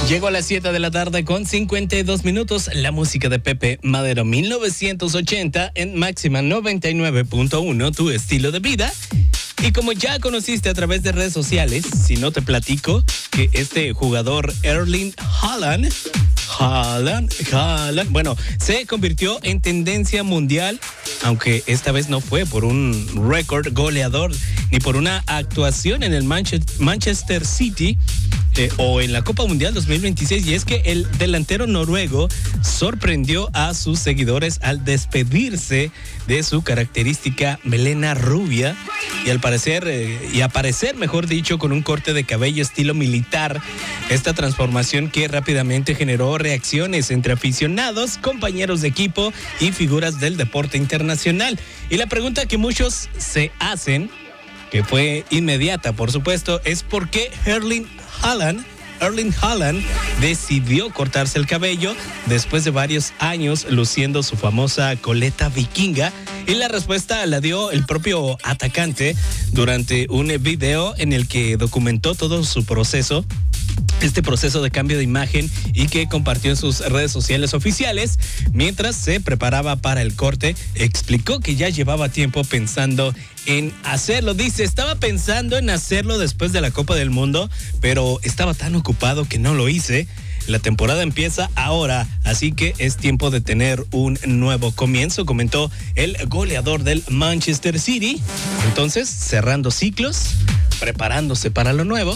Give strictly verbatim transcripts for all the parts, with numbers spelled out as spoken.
Llegó a las siete de la tarde con cincuenta y dos minutos. La música de Pepe Madero, mil novecientos ochenta, en Máxima noventa y nueve punto uno, tu estilo de vida. Y como ya conociste a través de redes sociales, si no te platico que este jugador Erling Haaland, Haaland, Haaland, bueno, se convirtió en tendencia mundial, aunque esta vez no fue por un récord goleador ni por una actuación en el Manchester City eh, o en la Copa Mundial dos mil veintiséis, y es que el delantero noruego sorprendió a sus seguidores al despedirse de su característica melena rubia y al parecer, eh, y aparecer, mejor dicho, con un corte de cabello estilo militar. Esta transformación que rápidamente generó reacciones entre aficionados, compañeros de equipo y figuras del deporte internacional. Y la pregunta que muchos se hacen, que fue inmediata, por supuesto, es ¿por qué Erling Haaland Erling Haaland decidió cortarse el cabello después de varios años luciendo su famosa coleta vikinga? Y la respuesta la dio el propio atacante durante un video en el que documentó todo su proceso, este proceso de cambio de imagen, y que compartió en sus redes sociales oficiales. Mientras se preparaba para el corte, explicó que ya llevaba tiempo pensando en hacerlo. Dice, estaba pensando en hacerlo después de la Copa del Mundo, pero estaba tan ocupado que no lo hice. La temporada empieza ahora, así que es tiempo de tener un nuevo comienzo, comentó el goleador del Manchester City. Entonces, cerrando ciclos, preparándose para lo nuevo.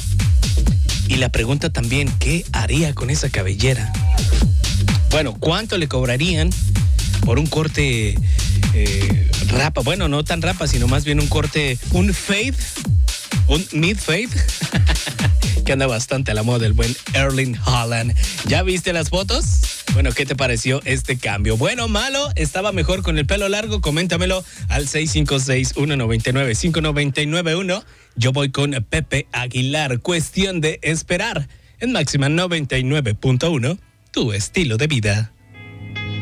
Y la pregunta también, ¿qué haría con esa cabellera? Bueno, ¿cuánto le cobrarían por un corte eh, rapa? Bueno, no tan rapa, sino más bien un corte, un fade, un mid-fade, que anda bastante a la moda del buen Erling Haaland. ¿Ya viste las fotos? Bueno, ¿qué te pareció este cambio? ¿Bueno, malo? ¿Estaba mejor con el pelo largo? Coméntamelo al seis cinco seis, uno nueve nueve, cinco nueve nueve uno. Yo voy con Pepe Aguilar. Cuestión de esperar. En Máxima noventa y nueve punto uno, tu estilo de vida.